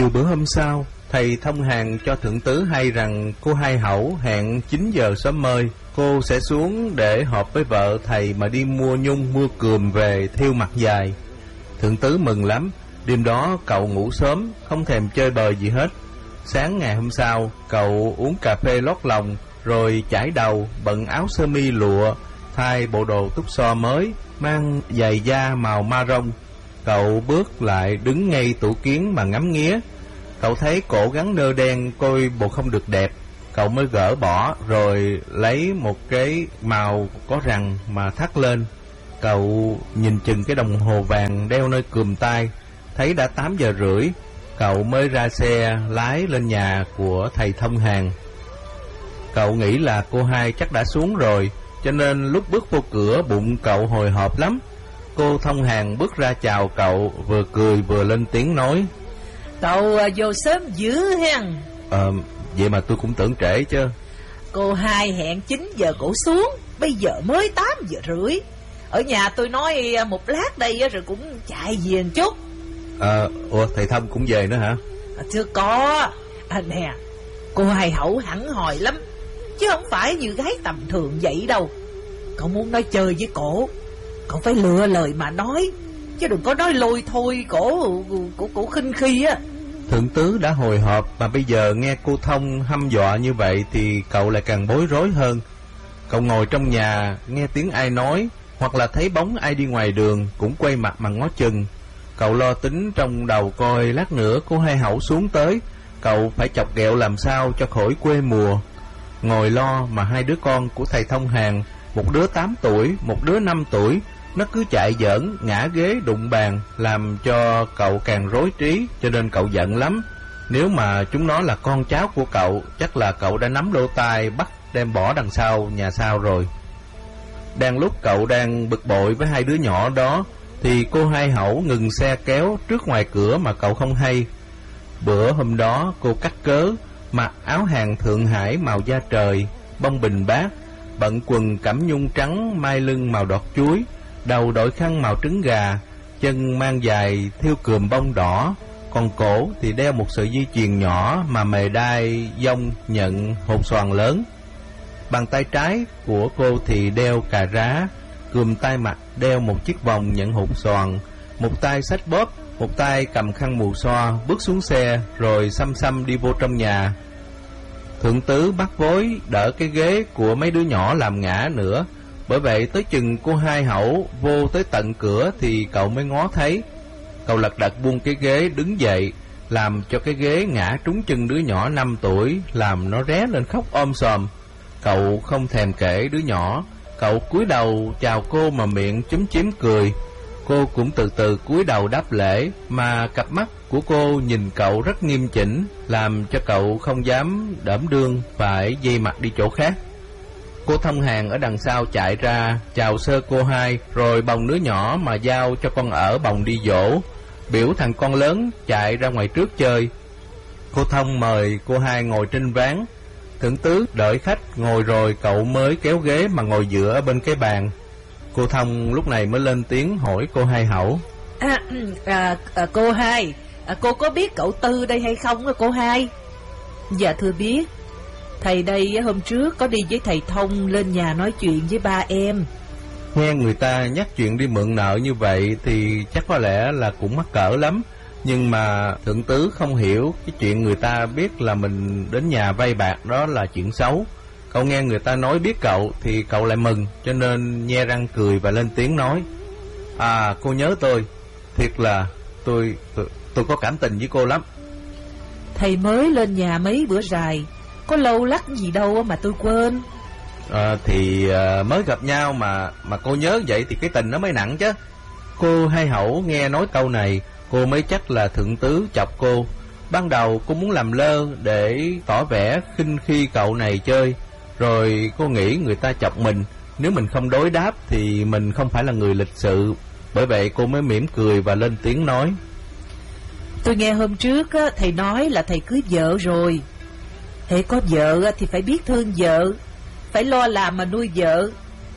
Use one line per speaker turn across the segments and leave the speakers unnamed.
Chiều bữa hôm sau, thầy thông hàng cho thượng tứ hay rằng cô Hai Hẩu hẹn 9 giờ sớm mơi. Cô sẽ xuống để họp với vợ thầy mà đi mua nhung mua cườm về thêu mặt dài. Thượng tứ mừng lắm. Đêm đó cậu ngủ sớm, không thèm chơi bời gì hết. Sáng ngày hôm sau, cậu uống cà phê lót lòng, rồi chải đầu, bận áo sơ mi lụa, thay bộ đồ túc xo mới, mang giày da màu ma rông. Cậu bước lại đứng ngay tủ kiến mà ngắm nghía. Cậu thấy cổ gắn nơ đen coi bộ không được đẹp. Cậu mới gỡ bỏ rồi lấy một cái màu có rằn mà thắt lên. Cậu nhìn chừng cái đồng hồ vàng đeo nơi cườm tay, thấy đã 8 giờ rưỡi. Cậu mới ra xe lái lên nhà của thầy thông hàng. Cậu nghĩ là cô Hai chắc đã xuống rồi, cho nên lúc bước vô cửa bụng cậu hồi hộp lắm. Cô thông hàng bước ra chào cậu, vừa cười vừa lên tiếng nói:
Cậu vô sớm dữ hen.
Vậy mà tôi cũng tưởng trễ chứ.
Cô Hai hẹn 9 giờ cổ xuống, bây giờ mới 8 giờ rưỡi. Ở nhà tôi nói một lát đây rồi cũng chạy về một chút.
Ủa thầy Thông cũng về nữa hả?
Chưa có. Nè, cô Hai Hẩu hẳn hòi lắm, chứ không phải như gái tầm thường vậy đâu. Cậu muốn nói chơi với cổ, cậu phải lựa lời mà nói, chứ đừng có nói lôi thôi cổ khinh khi á.
Thượng tứ đã hồi hộp, mà bây giờ nghe cô Thông hăm dọa như vậy thì cậu lại càng bối rối hơn. Cậu ngồi trong nhà nghe tiếng ai nói, hoặc là thấy bóng ai đi ngoài đường cũng quay mặt mà ngó chừng. Cậu lo tính trong đầu coi lát nữa cô Hai Hẩu xuống tới, cậu phải chọc ghẹo làm sao cho khỏi quê mùa. Ngồi lo mà hai đứa con của thầy thông hàng, một đứa 8 tuổi, một đứa 5 tuổi, nó cứ chạy giỡn, ngã ghế đụng bàn, làm cho cậu càng rối trí, cho nên cậu giận lắm. Nếu mà chúng nó là con cháu của cậu, chắc là cậu đã nắm lỗ tai bắt đem bỏ đằng sau nhà sau rồi. Đang lúc cậu đang bực bội với hai đứa nhỏ đó, thì cô Hai Hẩu ngừng xe kéo trước ngoài cửa mà cậu không hay. Bữa hôm đó cô cắt cớ, mặc áo hàng Thượng Hải màu da trời, bông bình bát, bận quần cẩm nhung trắng mai lưng màu đọt chuối, đầu đội khăn màu trứng gà, chân mang giày thêu cườm bông đỏ, còn cổ thì đeo một sợi dây chuyền nhỏ mà mề đai dông nhận hột xoàn lớn. Bàn tay trái của cô thì đeo cà rá, cườm tay mặt đeo một chiếc vòng nhận hột xoàn, một tay xách bóp, một tay cầm khăn mù xoa, bước xuống xe rồi xăm xăm đi vô trong nhà. Thượng tứ bắt vối đỡ cái ghế của mấy đứa nhỏ làm ngã nữa, bởi vậy tới chừng cô Hai Hẩu vô tới tận cửa thì cậu mới ngó thấy. Cậu lật đật buông cái ghế đứng dậy, làm cho cái ghế ngã trúng chân đứa nhỏ 5 tuổi, làm nó ré lên khóc om sòm. Cậu không thèm kể đứa nhỏ, cậu cúi đầu chào cô mà miệng chúm chím cười. Cô cũng từ từ cúi đầu đáp lễ, mà cặp mắt của cô nhìn cậu rất nghiêm chỉnh, làm cho cậu không dám đỡm đương phải dây mặt đi chỗ khác. Cô thông hàng ở đằng sau chạy ra chào sơ cô Hai, rồi bồng đứa nhỏ mà giao cho con ở bồng đi dỗ, biểu thằng con lớn chạy ra ngoài trước chơi. Cô Thông mời cô Hai ngồi trên ván. Thượng tứ đợi khách ngồi rồi cậu mới kéo ghế mà ngồi dựa bên cái bàn. Cô Thông lúc này mới lên tiếng hỏi cô Hai Hẩu:
Cô Hai, cô có biết cậu Tư đây hay không cô Hai? Dạ thưa biết. Thầy đây hôm trước có đi với thầy Thông lên nhà nói chuyện với ba em.
Nghe người ta nhắc chuyện đi mượn nợ như vậy thì chắc có lẽ là cũng mắc cỡ lắm. Nhưng mà thượng tứ không hiểu cái chuyện người ta biết là mình đến nhà vay bạc đó là chuyện xấu. Cậu nghe người ta nói biết cậu thì cậu lại mừng, cho nên nhe răng cười và lên tiếng nói: cô nhớ tôi, thiệt là tôi có cảm tình với cô lắm.
Thầy mới lên nhà mấy bữa dài, có lâu lắc gì đâu mà tôi quên.
Mới gặp nhau mà cô nhớ vậy thì cái tình nó mới nặng chứ. Cô Hai Hẩu nghe nói câu này, cô mới chắc là thượng tứ chọc cô. Ban đầu cô muốn làm lơ để tỏ vẻ khinh khi cậu này chơi, rồi cô nghĩ người ta chọc mình, nếu mình không đối đáp thì mình không phải là người lịch sự. Bởi vậy cô mới mỉm cười và lên tiếng nói:
Tôi nghe hôm trước thầy nói là thầy cưới vợ rồi. Thầy có vợ thì phải biết thương vợ, phải lo làm mà nuôi vợ.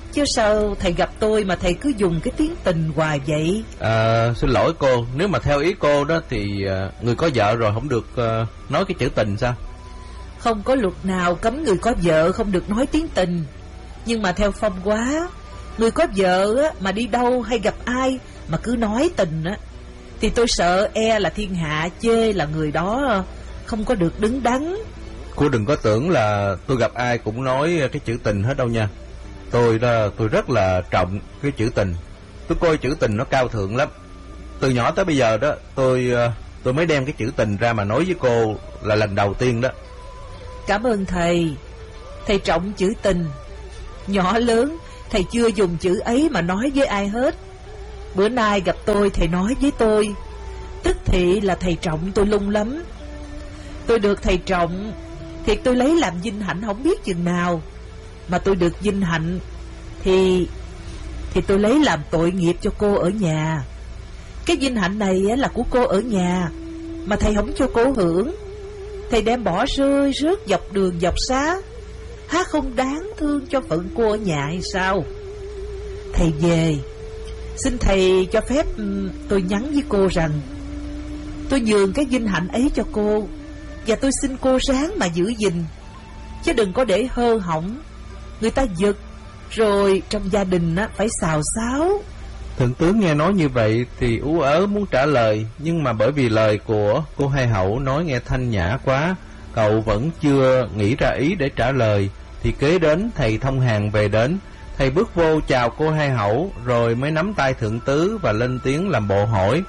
Chứ sao thầy gặp tôi mà thầy cứ dùng cái tiếng tình hoài vậy?
Xin lỗi cô, nếu mà theo ý cô đó thì người có vợ rồi không được nói cái chữ tình sao?
Không có luật nào cấm người có vợ không được nói tiếng tình. Nhưng mà theo phong hóa, người có vợ á, mà đi đâu hay gặp ai mà cứ nói tình á, thì tôi sợ là thiên hạ chê là người đó không có được đứng đắn.
Cô đừng có tưởng là tôi gặp ai cũng nói cái chữ tình hết đâu nha. Tôi rất là trọng cái chữ tình. Tôi coi chữ tình nó cao thượng lắm. Từ nhỏ tới bây giờ đó, tôi mới đem cái chữ tình ra mà nói với cô là lần đầu tiên đó.
Cảm ơn thầy. Thầy trọng chữ tình. Nhỏ lớn thầy chưa dùng chữ ấy mà nói với ai hết. Bữa nay gặp tôi thầy nói với tôi, tức thị là thầy trọng tôi lung lắm. Tôi được thầy trọng thì tôi lấy làm vinh hạnh không biết chừng nào. Mà tôi được vinh hạnh thì tôi lấy làm tội nghiệp cho cô ở nhà. Cái vinh hạnh này là của cô ở nhà mà thầy không cho cô hưởng. Thầy đem bỏ rơi rớt dọc đường dọc xá, há không đáng thương cho phận cô ở nhà hay sao? Thầy về, xin thầy cho phép tôi nhắn với cô rằng tôi nhường cái vinh hạnh ấy cho cô, và tôi xin cô ráng mà giữ gìn, chứ đừng có để hơ hỏng. Người ta giật rồi trong gia đình phải xào xáo.
Thượng tướng nghe nói như vậy thì ú ớ muốn trả lời, nhưng mà bởi vì lời của cô Hai Hậu nói nghe thanh nhã quá, cậu vẫn chưa nghĩ ra ý để trả lời. Thì kế đến thầy Thông Hàn về đến. Thầy bước vô chào cô Hai Hậu rồi mới nắm tay thượng tứ và lên tiếng làm bộ hỏi: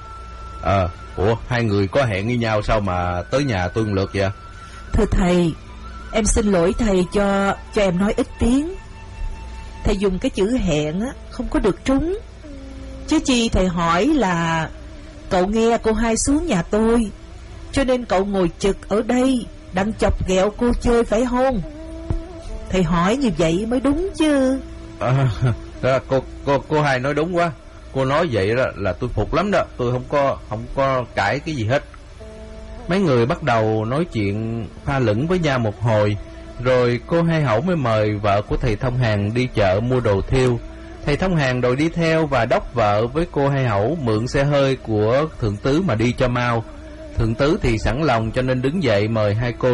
hai người có hẹn với nhau sao mà tới nhà tôi một lượt vậy?
Thưa thầy, em xin lỗi thầy cho em nói ít tiếng. Thầy dùng cái chữ hẹn không có được trúng. Chứ chi thầy hỏi là cậu nghe cô Hai xuống nhà tôi, cho nên cậu ngồi trực ở đây đặng chọc ghẹo cô chơi phải không? Thầy hỏi như vậy mới đúng chứ.
Cô Hai nói đúng quá. Cô nói vậy đó là tôi phục lắm đó. Tôi không có cãi cái gì hết. Mấy người bắt đầu nói chuyện pha lửng với nhau một hồi, rồi cô Hai Hậu mới mời vợ của thầy Thông Hàn đi chợ mua đồ thiêu. Thầy Thông Hàn đòi đi theo và đốc vợ với cô Hai Hậu mượn xe hơi của thượng tứ mà đi cho mau. Thượng tứ thì sẵn lòng cho nên đứng dậy mời hai cô